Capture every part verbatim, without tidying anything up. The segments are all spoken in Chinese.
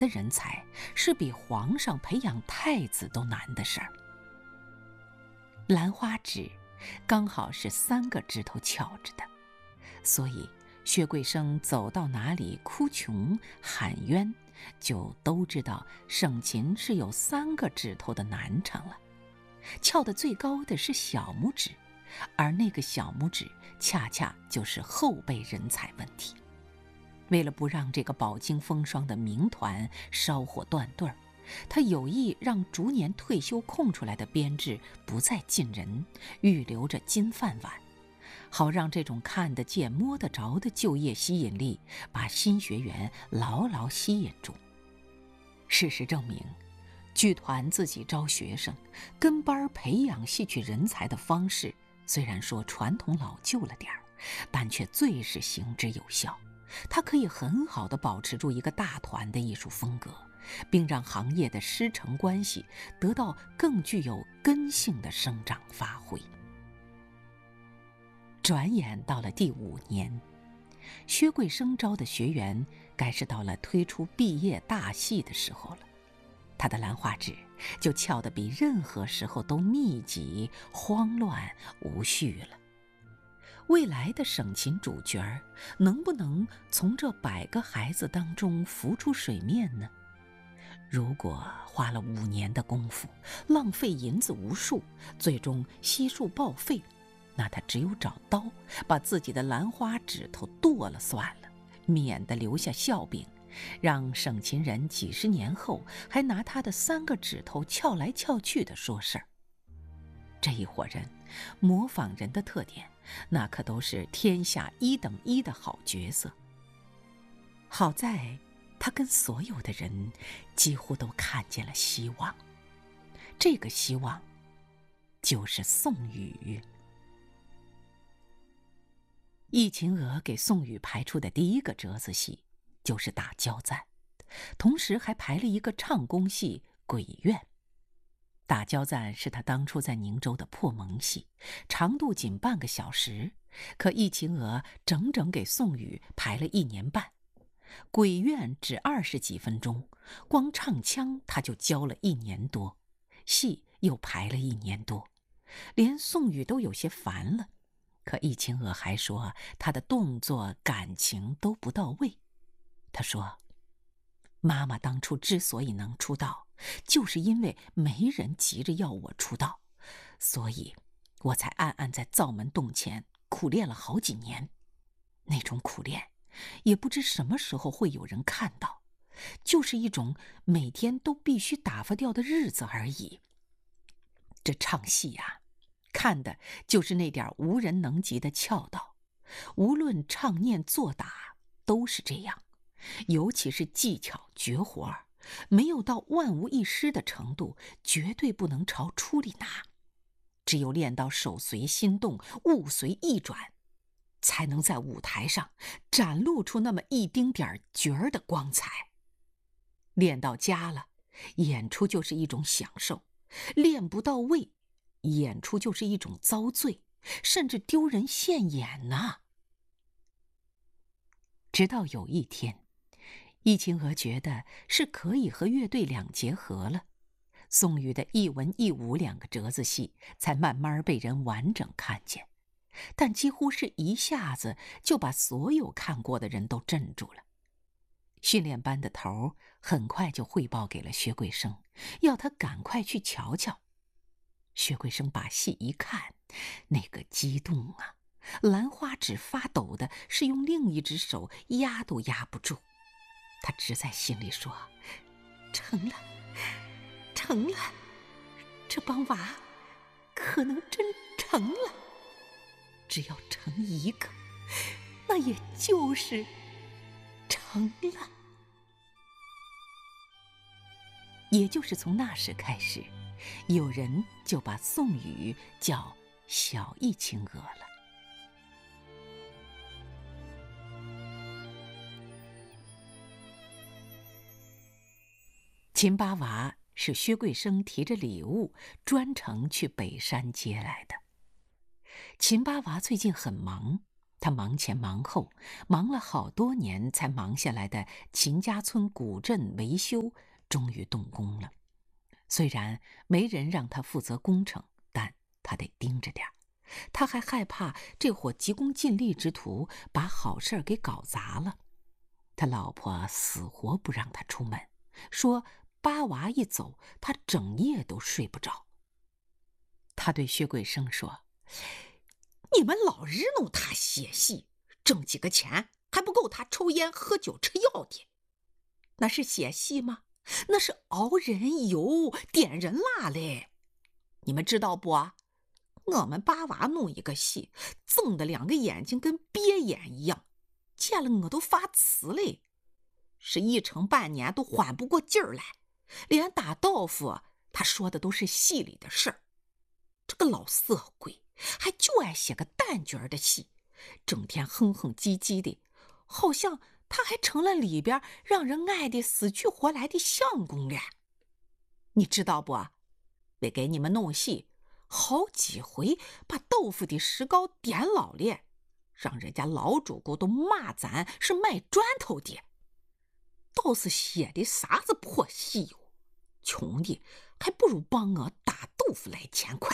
的人才是比皇上培养太子都难的事儿。兰花指刚好是三个指头翘着的，所以薛贵生走到哪里哭穷喊冤，就都知道省琴是有三个指头的难成了。翘得最高的是小拇指，而那个小拇指恰恰就是后辈人才问题。为了不让这个饱经风霜的名团烧火断队儿，他有意让逐年退休空出来的编制不再进人，预留着金饭碗，好让这种看得见摸得着的就业吸引力把新学员牢牢吸引住。事实证明，剧团自己招学生、跟班培养戏曲人才的方式，虽然说传统老旧了点儿，但却最是行之有效。它可以很好地保持住一个大团的艺术风格，并让行业的师承关系得到更具有根性的生长发挥。转眼到了第五年，薛贵生招的学员该是到了推出毕业大戏的时候了。他的兰花指就翘得比任何时候都密集、慌乱、无序了。未来的省琴主角儿能不能从这百个孩子当中浮出水面呢？如果花了五年的功夫，浪费银子无数，最终悉数报废，那他只有找刀把自己的兰花指头剁了算了，免得留下笑柄，让省琴人几十年后还拿他的三个指头翘来翘去的说事儿。这一伙人模仿人的特点，那可都是天下一等一的好角色。好在他跟所有的人几乎都看见了希望，这个希望就是宋雨。易秦娥给宋雨排出的第一个折子戏就是打交赞，同时还排了一个唱功戏《鬼怨》。打交赞是他当初在宁州的破蒙戏，长度仅半个小时，可易秦娥整整给宋雨排了一年半。鬼怨只二十几分钟，光唱腔他就教了一年多，戏又排了一年多，连宋雨都有些烦了。可易秦娥还说他的动作感情都不到位。他说，妈妈当初之所以能出道，就是因为没人急着要我出道，所以我才暗暗在灶门洞前苦练了好几年。那种苦练也不知什么时候会有人看到，就是一种每天都必须打发掉的日子而已。这唱戏啊，看的就是那点无人能及的窍道，无论唱念做打都是这样，尤其是技巧绝活儿，没有到万无一失的程度，绝对不能朝出里拿。只有练到手随心动，物随意转，才能在舞台上展露出那么一丁点儿角儿的光彩。练到家了，演出就是一种享受；练不到位，演出就是一种遭罪，甚至丢人现眼呐。直到有一天，易秦娥觉得是可以和乐队两结合了，宋雨的一文一武两个折子戏才慢慢被人完整看见，但几乎是一下子就把所有看过的人都镇住了。训练班的头很快就汇报给了薛贵生，要他赶快去瞧瞧。薛贵生把戏一看，那个激动啊，兰花指发抖的是用另一只手压都压不住。他只在心里说，成了，成了，这帮娃可能真成了。只要成一个，那也就是成了。也就是从那时开始，有人就把宋雨叫小易秦娥了。秦八娃是薛贵生提着礼物专程去北山接来的。秦八娃最近很忙， 他忙前忙后，忙了好多年才忙下来的秦家村古镇维修终于动工了。虽然没人让他负责工程，但他得盯着点儿。他还害怕这伙急功近利之徒把好事儿给搞砸了。他老婆死活不让他出门，说八娃一走，他整夜都睡不着。他对薛桂生说：“ 你们老日弄他写戏，挣几个钱还不够他抽烟喝酒吃药的。那是写戏吗？那是熬人油点人蜡嘞。你们知道不？我们八娃弄一个戏，睁的两个眼睛跟鳖眼一样，见了我都发慈嘞，是一成半年都缓不过劲儿来。连打豆腐他说的都是戏里的事儿。这个老色鬼还就爱写个旦角的戏，整天哼哼唧唧的，好像他还成了里边让人爱的死去活来的相公了。你知道不？为给你们弄戏，好几回把豆腐的石膏点老了，让人家老主顾都骂咱是卖砖头的。倒是写的啥子破戏哟，穷的还不如帮我打豆腐来钱快。”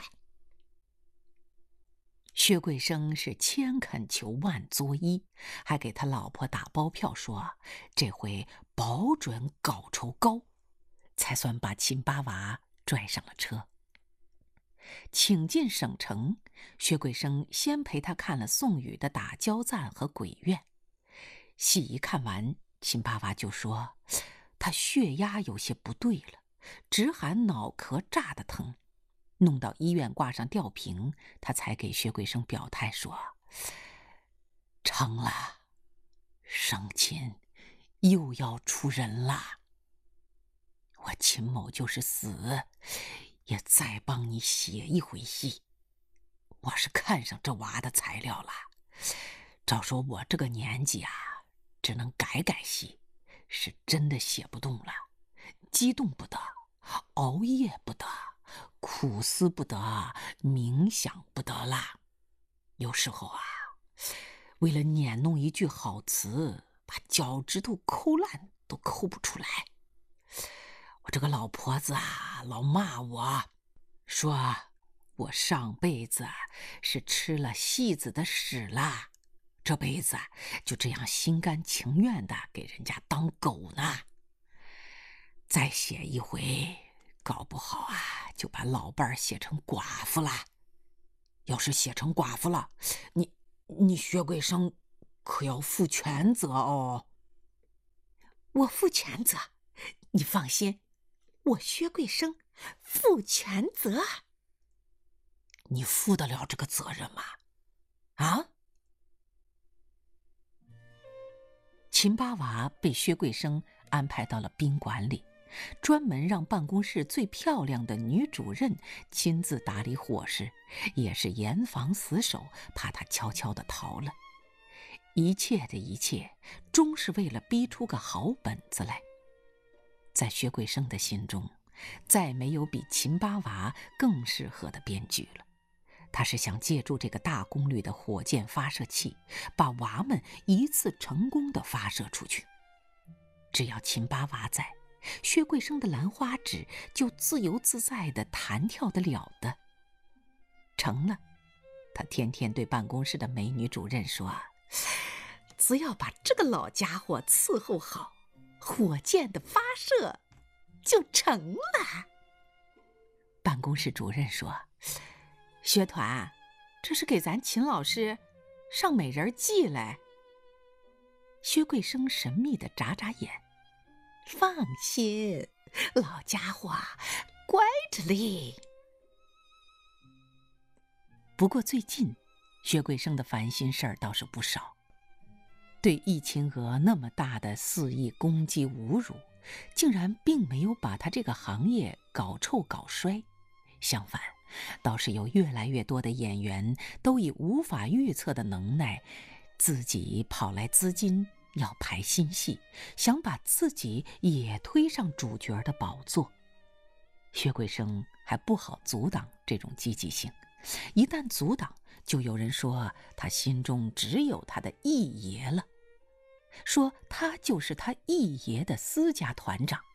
薛桂生是千恳求万作揖，还给他老婆打包票说这回保准稿酬高，才算把秦八娃拽上了车。请进省城，薛桂生先陪他看了宋宇的打交赞和鬼怨。戏一看完，秦八娃就说他血压有些不对了，直喊脑壳炸得疼，弄到医院挂上吊瓶，他才给薛桂生表态说：“成了，省亲又要出人了。我秦某就是死，也再帮你写一回戏。我是看上这娃的材料了，照说我这个年纪啊，只能改改戏，是真的写不动了，激动不得，熬夜不得，苦思不得，冥想不得啦。有时候啊，为了捻弄一句好词，把脚趾头抠烂都抠不出来。我这个老婆子啊，老骂我，说我上辈子是吃了戏子的屎啦，这辈子就这样心甘情愿的给人家当狗呢。再写一回，搞不好啊，就把老伴儿写成寡妇了。要是写成寡妇了，你你薛桂生可要负全责哦。 我负全责，你放心，我薛桂生负全责。 你负得了这个责任吗？啊？秦八娃被薛桂生安排到了宾馆里，专门让办公室最漂亮的女主任亲自打理伙食，也是严防死守，怕他悄悄地逃了。一切的一切，终是为了逼出个好本子来。在薛桂生的心中，再没有比秦八娃更适合的编剧了。他是想借助这个大功率的火箭发射器，把娃们一次成功的发射出去。只要秦八娃在，薛桂生的兰花指就自由自在地弹跳得了的。成了，他天天对办公室的美女主任说：“ 只要把这个老家伙伺候好，火箭的发射就成了。” 办公室主任说：“薛团，这是给咱秦老师上美人计嘞。”薛桂生神秘地眨眨眼：“ 放心，老家伙乖着嘞。” 不过最近，薛桂生的烦心事儿倒是不少。对易秦娥那么大的肆意攻击侮辱，竟然并没有把他这个行业搞臭搞衰，相反，倒是有越来越多的演员都以无法预测的能耐，自己跑来资金要排新戏，想把自己也推上主角的宝座。薛桂生还不好阻挡这种积极性， 一旦阻挡，就有人说他心中只有他的义爷了，说他就是他义爷的私家团长。